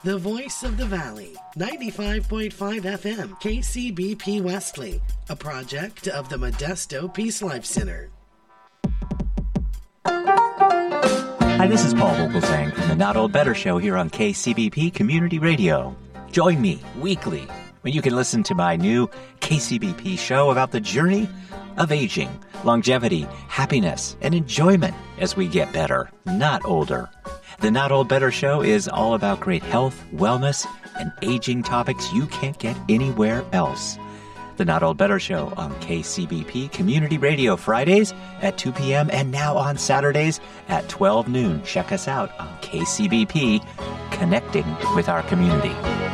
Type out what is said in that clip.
The Voice of the Valley, 95.5 FM, KCBP Wesley, a project of the Modesto Peace Life Center. Hi, this is Paul Vogelzang from the Not Old Better Show here on KCBP Community Radio. Join me weekly when you can listen to my new KCBP show about the journey of aging, longevity, happiness, and enjoyment as we get better, not older. The Not Old Better Show is all about great health, wellness, and aging topics you can't get anywhere else. The Not Old Better Show on KCBP Community Radio Fridays at 2 p.m. and now on Saturdays at 12 noon. Check us out on KCBP, connecting with our community.